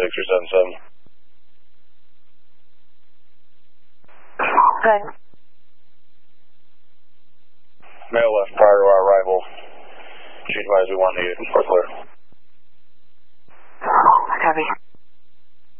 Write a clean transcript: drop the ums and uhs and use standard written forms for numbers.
or 77. Good. Male left prior to our arrival. She advised we want to get for clear. Copy.